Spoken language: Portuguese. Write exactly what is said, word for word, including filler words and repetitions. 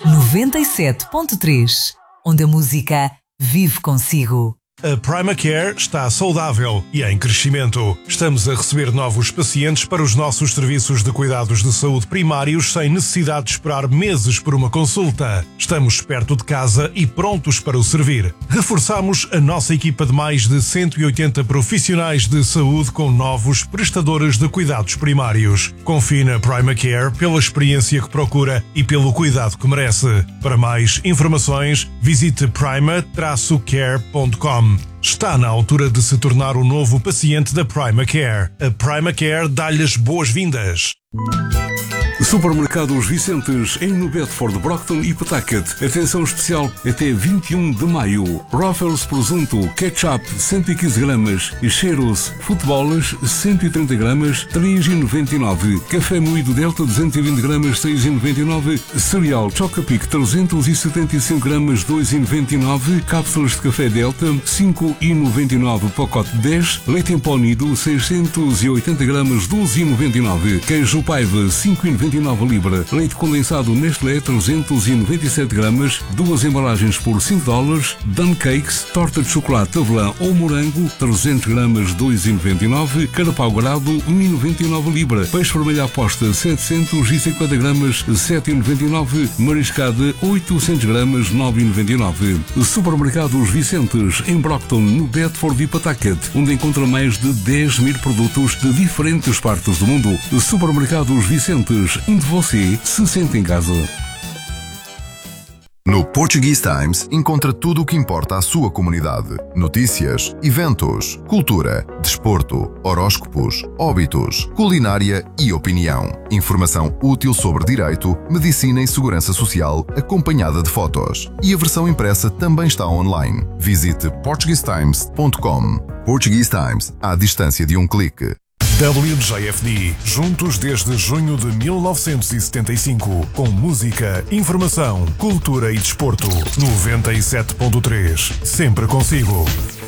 noventa e sete ponto três, onde a música vive consigo. A PrimaCare está saudável e em crescimento. Estamos a receber novos pacientes para os nossos serviços de cuidados de saúde primários sem necessidade de esperar meses por uma consulta. Estamos perto de casa e prontos para o servir. Reforçamos a nossa equipa de mais de cento e oitenta profissionais de saúde com novos prestadores de cuidados primários. Confie na PrimaCare pela experiência que procura e pelo cuidado que merece. Para mais informações, visite prima dash care ponto com. Está na altura de se tornar o novo paciente da PrimaCare. A PrimaCare dá-lhe as boas-vindas. Supermercados Vicentes, em no Bedford, Brockton e Pawtucket. Atenção especial até vinte e um de maio. Ruffles presunto, ketchup cento e quinze gramas e cheiros futebolas cento e trinta gramas, três e noventa e nove. Café moído Delta duzentos e vinte gramas, seis e noventa e nove. Cereal Chocapic trezentos e setenta e cinco gramas, dois e noventa e nove. Cápsulas de café Delta cinco e noventa e nove, pacote dez. Leite em pó Nido seiscentos e oitenta gramas, doze e noventa e nove. Queijo Paiva cinco e noventa e nove libra. Leite condensado Nestlé trezentos e noventa e sete gramas, duas embalagens por cinco dólares. Dan Cakes, torta de chocolate avelã ou morango trezentos gramas, dois e noventa e nove. Carapau grado um e noventa e nove libra. Peixe vermelho à posta setecentos e cinquenta gramas, sete e noventa e nove. Mariscada oitocentos gramas, nove e noventa e nove. Supermercados Vicentes, em Brockton, no Bedford e Pawtucket, onde encontra mais de dez mil produtos de diferentes partes do mundo. Supermercados Vicentes, onde você se sente em casa. No Portuguese Times encontra tudo o que importa à sua comunidade. Notícias, eventos, cultura, desporto, horóscopos, óbitos, culinária e opinião. Informação útil sobre direito, medicina e segurança social, acompanhada de fotos. E a versão impressa também está online. Visite portuguese times ponto com. Portuguese Times, à distância de um clique. W J F D, juntos desde junho de mil novecentos e setenta e cinco, com música, informação, cultura e desporto. noventa e sete ponto três, sempre consigo.